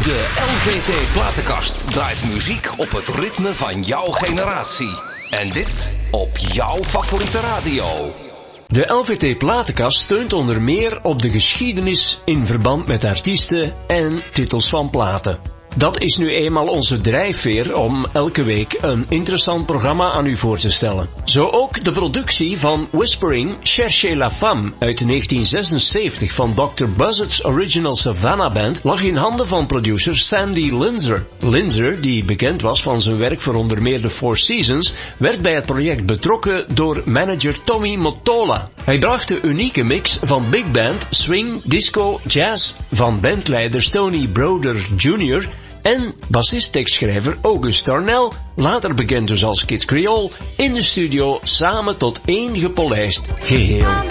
De LVT Platenkast draait muziek op het ritme van jouw generatie. En dit op jouw favoriete radio. De LVT Platenkast steunt onder meer op de geschiedenis in verband met artiesten en titels van platen. Dat is nu eenmaal onze drijfveer om elke week een interessant programma aan u voor te stellen. Zo ook de productie van Whispering Cherchez la Femme uit 1976 van Dr. Buzzard's Original Savannah Band lag in handen van producer Sandy Linzer. Linzer, die bekend was van zijn werk voor onder meer de Four Seasons, werd bij het project betrokken door manager Tommy Mottola. Hij bracht de unieke mix van big band, swing, disco, jazz van bandleider Tony Broder Jr. en bassist-tekstschrijver August Darnell, later bekend dus als Kid Creole, in de studio samen tot één gepolijst geheel.